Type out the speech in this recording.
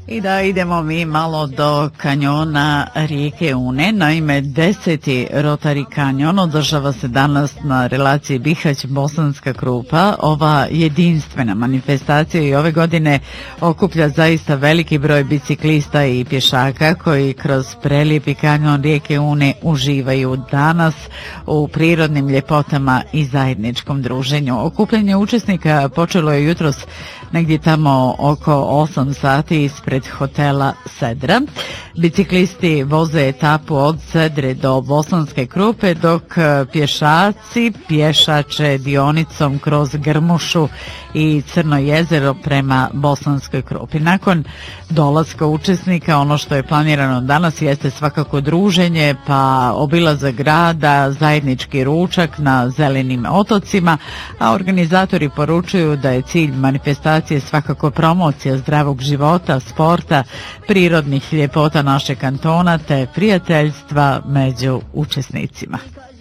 I da idemo mi malo do kanjona rijeke Une. Naime, 10. Rotary kanjon održava se danas na relaciji Bihać-Bosanska Krupa. Ova jedinstvena manifestacija i ove godine okuplja zaista veliki broj biciklista i pješaka koji kroz prelijepi kanjon rijeke Une uživaju danas u prirodnim ljepotama i zajedničkom druženju. Okupljanje učesnika počelo je jutros negdje tamo oko 8 sati ispred hotela Sedra. Biciklisti voze etapu od Sedre do Bosanske Krupe, dok pješaci pješače dionicom kroz Grmušu i Crno jezero prema Bosanskoj Krupi. Nakon dolaska učesnika, ono što je planirano danas jeste svakako druženje, pa obilazak grada, zajednički ručak na zelenim otocima, a organizatori poručuju da je cilj manifestacije svakako promocija zdravog života, sporta, prirodnih ljepota našeg kantona te prijateljstva među učesnicima.